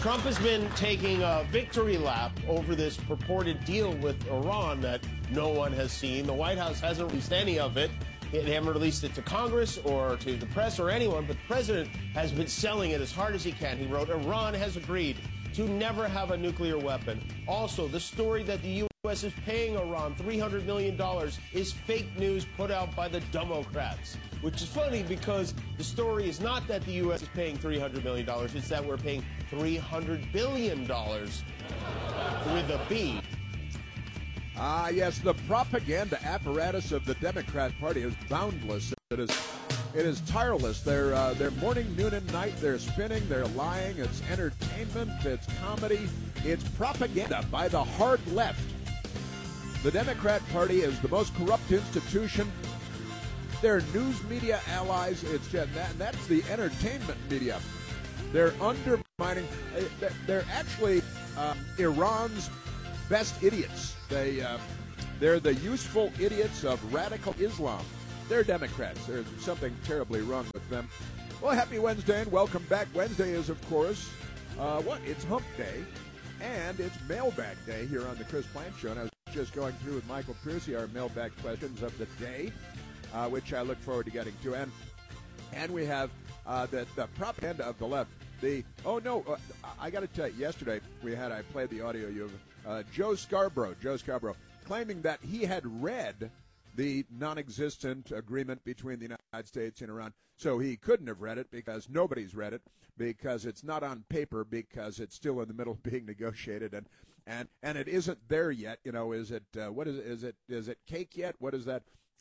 Trump has been taking a victory lap over this purported deal with Iran that no one has seen. The White House hasn't released any of it. They haven't released it to Congress or to the press or anyone, but the president has been selling it as hard as he can. He wrote, Iran has agreed to never have a nuclear weapon. Also, the story that the U.S. is paying Iran $300 million is fake news put out by the Democrats, which is funny because the story is not that the U.S. is paying $300 million, it's that we're paying $300 billion with a B. Yes, the propaganda apparatus of the Democrat Party is boundless. It is tireless. They're morning, noon, and night. They're spinning. They're lying. It's entertainment. It's comedy. It's propaganda by the hard left. The Democrat Party is the most corrupt institution. They're news media allies. It's just that's the entertainment media. They're undermining. They're actually Iran's best idiots. They're the useful idiots of radical Islam. They're Democrats. There's something terribly wrong with them. Well, happy Wednesday and welcome back. Wednesday is, of course, it's Hump Day, and it's Mailbag Day here on the Chris Plante Show. And I was just going through with Michael Piercy our mailbag questions of the day, which I look forward to getting to. And we have the propaganda of the left. I got to tell you, yesterday I played the audio of Joe Scarborough claiming that he had read the non-existent agreement between the United States and Iran. So he couldn't have read it because nobody's read it, because it's not on paper, because it's still in the middle of being negotiated, and it isn't there yet. You know, is it cake yet? What is that?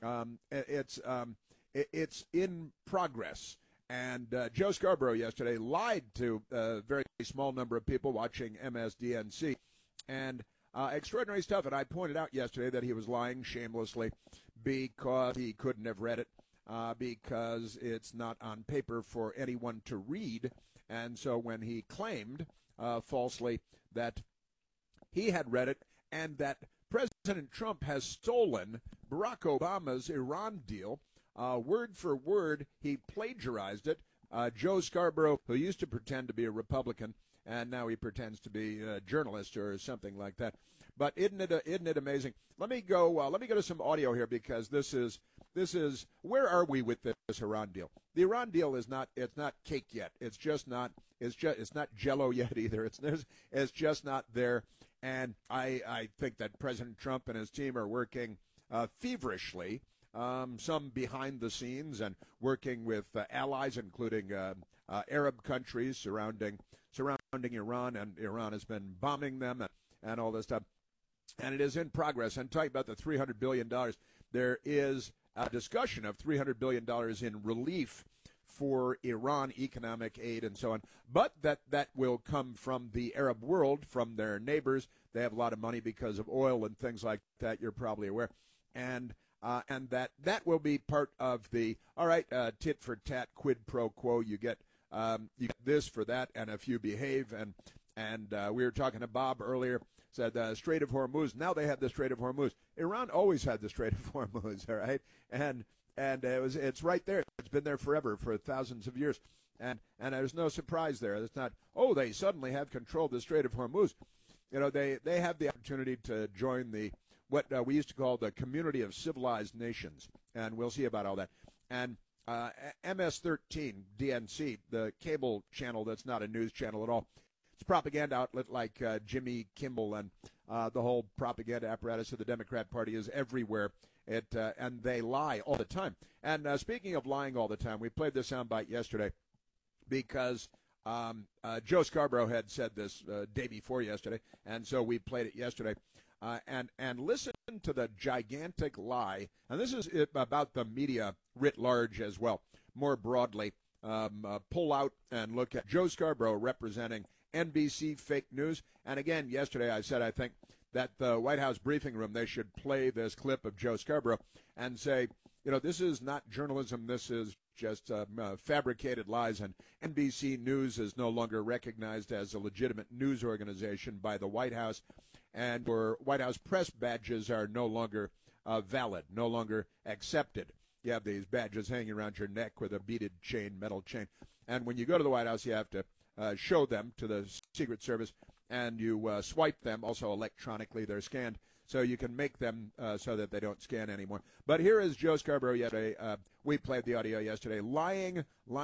It's in progress. And Joe Scarborough yesterday lied to a very small number of people watching MSDNC, and extraordinary stuff. And I pointed out yesterday that he was lying shamelessly because he couldn't have read it, because it's not on paper for anyone to read. And so when he claimed falsely that he had read it and that President Trump has stolen Barack Obama's Iran deal, word for word, he plagiarized it. Joe Scarborough, who used to pretend to be a Republican, and now he pretends to be a journalist or something like that. But isn't it amazing? Let me go to some audio here, because this is where are we with this Iran deal? The Iran deal it's not cake yet. It's not Jell-O yet either. It's just not there. And I think that President Trump and his team are working feverishly, some behind the scenes, and working with allies, including Arab countries surrounding Iran, and Iran has been bombing them and all this stuff. And it is in progress. And talking about the $300 billion, there is a discussion of $300 billion in relief for Iran, economic aid and so on. But that will come from the Arab world, from their neighbors. They have a lot of money because of oil and things like that, you're probably aware. And that will be part of the, tit for tat, quid pro quo. You get this for that, and if you behave. And we were talking to Bob earlier, said Strait of Hormuz. Now they have the Strait of Hormuz. Iran always had the Strait of Hormuz, all right? And it's right there. It's been there forever, for thousands of years. And there's no surprise there. It's not, they suddenly have control of the Strait of Hormuz. You know, they have the opportunity to join what we used to call the community of civilized nations. And we'll see about all that. And MS-13, DNC, the cable channel that's not a news channel at all, it's a propaganda outlet like Jimmy Kimmel, and the whole propaganda apparatus of the Democrat Party is everywhere. And they lie all the time. And speaking of lying all the time, we played this soundbite yesterday because Joe Scarborough had said this day before yesterday, and so we played it yesterday. And listen to the gigantic lie. And this is about the media writ large as well, more broadly. Pull out and look at Joe Scarborough representing NBC fake news. And again, yesterday I said I think that the White House briefing room, they should play this clip of Joe Scarborough and say, this is not journalism. This is just fabricated lies. And NBC News is no longer recognized as a legitimate news organization by the White House. And your White House press badges are no longer valid, no longer accepted. You have these badges hanging around your neck with a beaded chain, metal chain. And when you go to the White House, you have to show them to the Secret Service, and you swipe them. Also electronically, they're scanned, so you can make them so that they don't scan anymore. But here is Joe Scarborough yesterday. We played the audio yesterday, lying,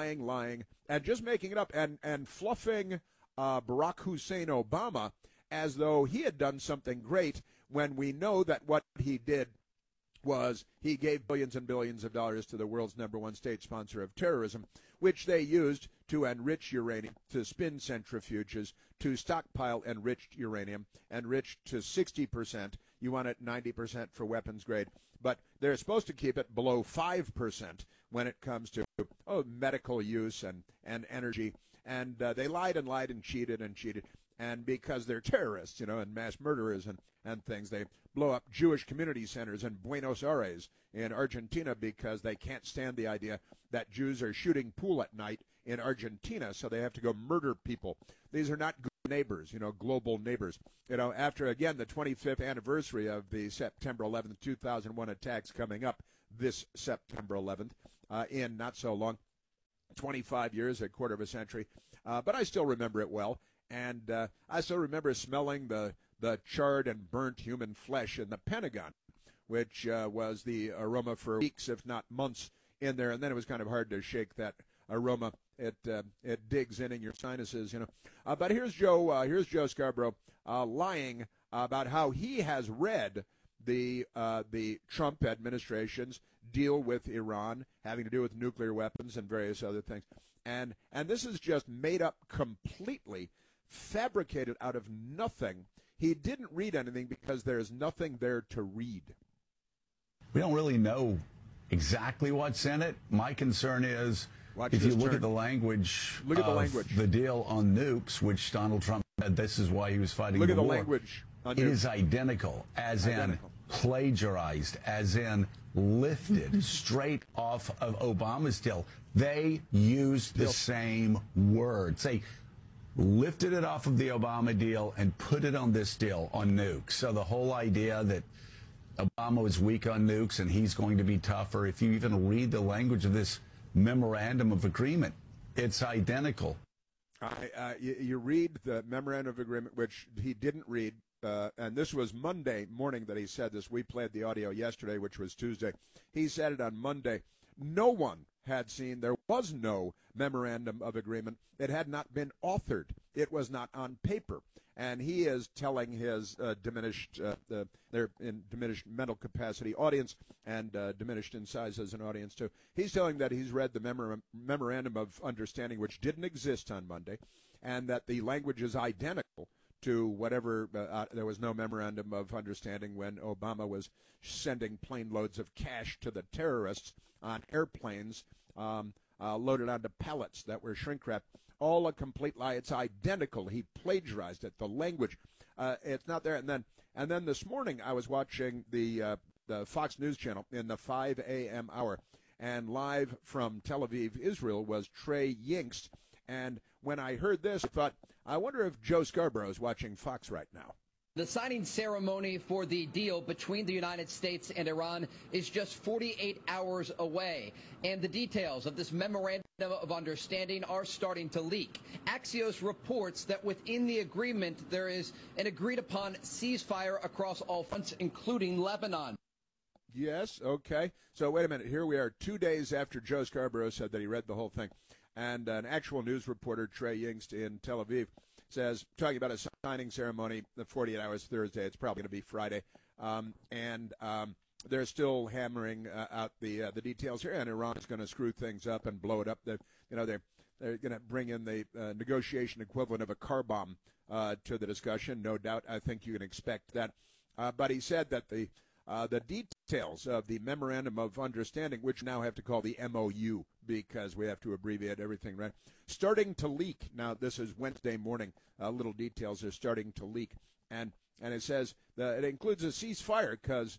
and just making it up and fluffing Barack Hussein Obama as though he had done something great, when we know that what he did was he gave billions and billions of dollars to the world's #1 state sponsor of terrorism, which they used to enrich uranium, to spin centrifuges, to stockpile enriched uranium, enriched to 60%. You want it 90% for weapons grade. But they're supposed to keep it below 5% when it comes to medical use and energy. And they lied and cheated. And because they're terrorists, and mass murderers and things, they blow up Jewish community centers in Buenos Aires in Argentina because they can't stand the idea that Jews are shooting pool at night in Argentina, so they have to go murder people. These are not good neighbors, global neighbors. After, again, the 25th anniversary of the September 11th, 2001 attacks coming up this September 11th, in not so long, 25 years, a quarter of a century. But I still remember it well. And I still remember smelling the charred and burnt human flesh in the Pentagon, which was the aroma for weeks, if not months, in there. And then it was kind of hard to shake that aroma. It digs in your sinuses, But here's Joe Scarborough lying about how he has read the Trump administration's deal with Iran, having to do with nuclear weapons and various other things. And this is just made up completely, fabricated out of nothing. He didn't read anything because there's nothing there to read. We don't really know exactly what's in it. My concern is, if you look at the language of the deal on nukes, which Donald Trump said this is why he was fighting the war. Look at the language on nukes. It is identical, in plagiarized, as in lifted straight off of Obama's deal. They used the same words. They lifted it off of the Obama deal and put it on this deal on nukes. So the whole idea that Obama was weak on nukes and he's going to be tougher, if you even read the language of this memorandum of agreement, it's identical. You read the memorandum of agreement, which he didn't read, and this was Monday morning that he said this. We played the audio yesterday, which was Tuesday. He said it on Monday. No one had seen, there was no memorandum of agreement. It had not been authored. It was not on paper. And he is telling his diminished mental capacity audience, and diminished in size as an audience too. He's telling that he's read the memorandum of understanding, which didn't exist on Monday, and that the language is identical to whatever. There was no memorandum of understanding when Obama was sending plane loads of cash to the terrorists on airplanes loaded onto pallets that were shrink-wrapped. All a complete lie. It's identical. He plagiarized it. The language, it's not there. And then this morning I was watching the Fox News channel in the 5 a.m. hour, and live from Tel Aviv, Israel, was Trey Yingst. And when I heard this, I thought, I wonder if Joe Scarborough is watching Fox right now. The signing ceremony for the deal between the United States and Iran is just 48 hours away, and the details of this memorandum of understanding are starting to leak. Axios reports that within the agreement there is an agreed-upon ceasefire across all fronts, including Lebanon. Yes, okay. So wait a minute. Here we are 2 days after Joe Scarborough said that he read the whole thing, and an actual news reporter, Trey Yingst in Tel Aviv, says, talking about a signing ceremony, the 48 hours Thursday, it's probably going to be Friday, and they're still hammering out the details here, and Iran is going to screw things up and blow it up. They're going to bring in the negotiation equivalent of a car bomb to the discussion, no doubt. I think you can expect that. But he said that the details of the memorandum of understanding, which now have to call the MOU because we have to abbreviate everything, right? Starting to leak. Now, this is Wednesday morning. Little details are starting to leak. And it says that it includes a ceasefire because,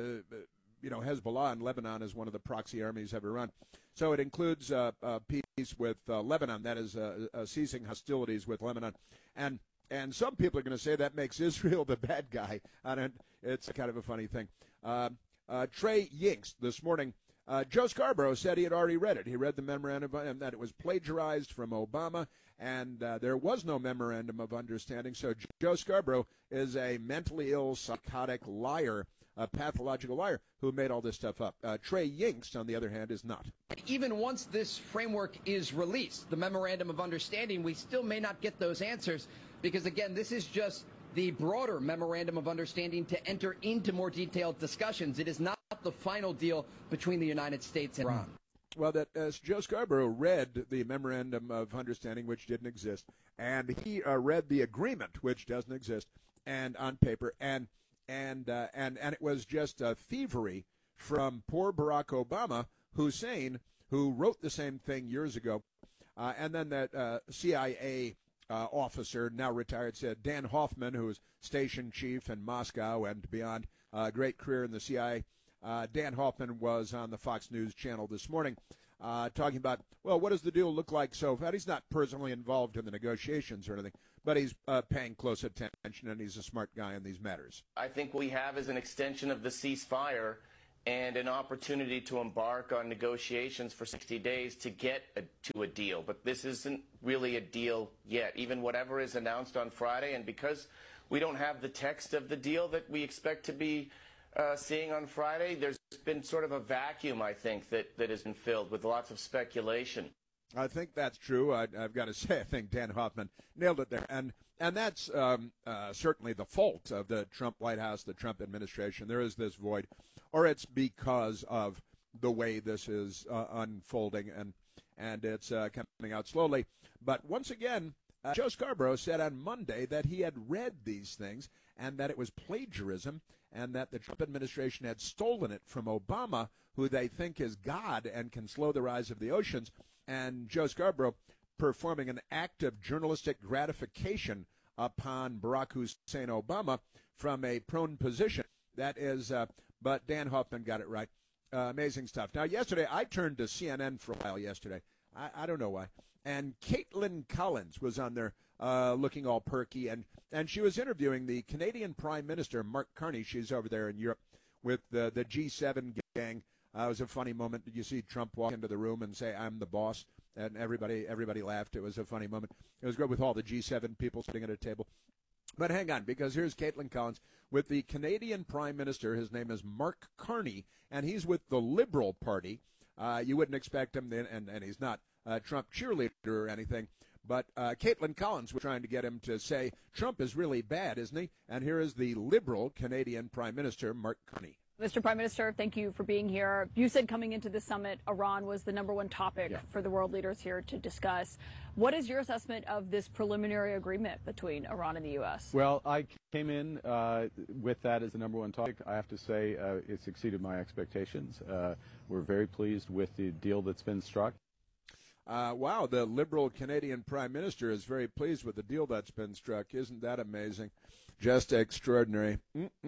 Hezbollah in Lebanon is one of the proxy armies of Iran. So it includes peace with Lebanon. That is ceasing hostilities with Lebanon. And some people are going to say that makes Israel the bad guy. It's kind of a funny thing. Trey Yingst this morning Joe Scarborough said he had already read it. He read the memorandum and that it was plagiarized from Obama, and there was no memorandum of understanding. So Joe Scarborough is a mentally ill, psychotic liar, a pathological liar who made all this stuff up. Trey Yingst, on the other hand, is not. Even once this framework is released, the memorandum of understanding, we still may not get those answers because, again, this is just the broader memorandum of understanding to enter into more detailed discussions. It is not the final deal between the United States and Iran. Well, that Joe Scarborough read the memorandum of understanding, which didn't exist, and he read the agreement, which doesn't exist, and on paper, and it was just thievery from poor Barack Obama, Hussein, who wrote the same thing years ago, and then that CIA officer, now retired, said Dan Hoffman, who was station chief in Moscow and beyond, great career in the CIA. Dan Hoffman was on the Fox News channel this morning talking about, well, what does the deal look like so far? He's not personally involved in the negotiations or anything, but he's paying close attention, and he's a smart guy in these matters. I think what we have is an extension of the ceasefire and an opportunity to embark on negotiations for 60 days to get to a deal. But this isn't really a deal yet, even whatever is announced on Friday. And because we don't have the text of the deal that we expect to be seeing on Friday, there's been sort of a vacuum, I think, that has been filled with lots of speculation. I think that's true. I've got to say, I think Dan Hoffman nailed it there. And that's certainly the fault of the Trump White House, the Trump administration. There is this void, or it's because of the way this is unfolding, and it's coming out slowly. But once again, Joe Scarborough said on Monday that he had read these things and that it was plagiarism and that the Trump administration had stolen it from Obama, who they think is God and can slow the rise of the oceans. And Joe Scarborough performing an act of journalistic gratification upon Barack Hussein Obama from a prone position. That is, but Dan Hoffman got it right. Amazing stuff. Now, yesterday, I turned to CNN for a while yesterday. I don't know why. And Caitlin Collins was on there looking all perky, and she was interviewing the Canadian Prime Minister, Mark Carney. She's over there in Europe with the G7 gang. It was a funny moment. Did you see Trump walk into the room and say, "I'm the boss"? And everybody laughed. It was a funny moment. It was good with all the G7 people sitting at a table. But hang on, because here's Caitlin Collins with the Canadian Prime Minister. His name is Mark Carney, and he's with the Liberal Party. You wouldn't expect him, and he's not a Trump cheerleader or anything. But Caitlin Collins was trying to get him to say, Trump is really bad, isn't he? And here is the Liberal Canadian Prime Minister, Mark Carney. Mr. Prime Minister, thank you for being here. You said coming into the summit, Iran was the #1 topic for the world leaders here to discuss. What is your assessment of this preliminary agreement between Iran and the U.S.? Well, I came in with that as the #1 topic. I have to say it's exceeded my expectations. We're very pleased with the deal that's been struck. Wow, the Liberal Canadian Prime Minister is very pleased with the deal that's been struck. Isn't that amazing? Just extraordinary.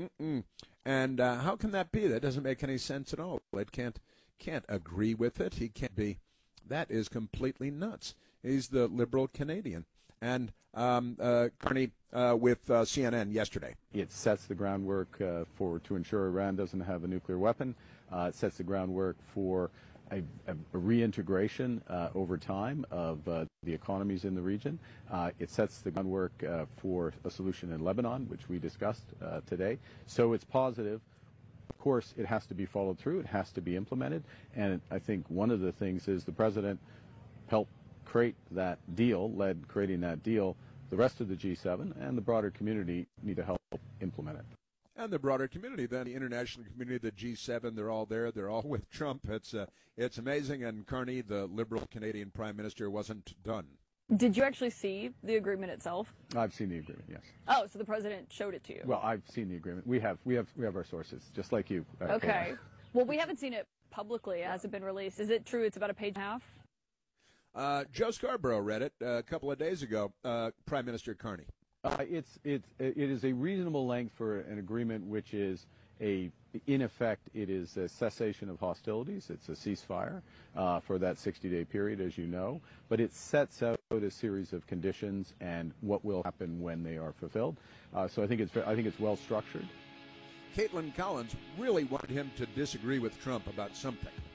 And how can that be? That doesn't make any sense at all. It can't agree with it. He can't be. That is completely nuts. He's the Liberal Canadian. And Carney with CNN yesterday. It sets the groundwork to ensure Iran doesn't have a nuclear weapon. It sets the groundwork for a reintegration over time of the economies in the region. It sets the groundwork for a solution in Lebanon, which we discussed today. So it's positive. Of course, it has to be followed through. It has to be implemented. And I think one of the things is the president helped create that deal, led creating that deal. The rest of the G7 and the broader community need to help implement it. And the broader community, then the international community, the G7, they're all there. They're all with Trump. It's amazing. And Carney, the Liberal Canadian Prime Minister, wasn't done. Did you actually see the agreement itself? I've seen the agreement, yes. Oh, so the president showed it to you? Well, I've seen the agreement. We have our sources, just like you. Okay. Well, we haven't seen it publicly. It hasn't been released. Is it true it's about a page and a half? Joe Scarborough read it a couple of days ago. Prime Minister Carney. It is a reasonable length for an agreement, which is in effect, it is a cessation of hostilities. It's a ceasefire for that 60-day period, as you know. But it sets out a series of conditions and what will happen when they are fulfilled. So I think it's well structured. Caitlin Collins really wanted him to disagree with Trump about something.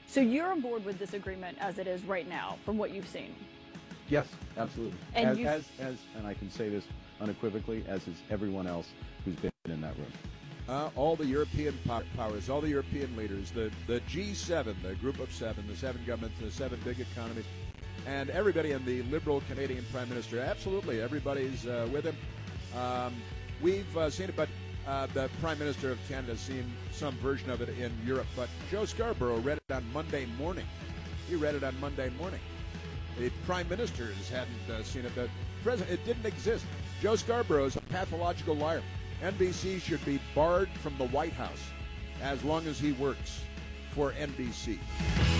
So you're on board with this agreement as it is right now, from what you've seen? Yes, absolutely. And and I can say this unequivocally, as is everyone else who's been in that room. All the European powers, all the European leaders, the G7, the group of seven, the seven governments, the seven big economies, and everybody, and the Liberal Canadian Prime Minister, absolutely, everybody's with him. We've seen it, but the Prime Minister of Canada has seen some version of it in Europe. But Joe Scarborough read it on Monday morning. He read it on Monday morning. The Prime Ministers hadn't seen it. The President, it didn't exist. Joe Scarborough is a pathological liar. NBC should be barred from the White House as long as he works for NBC.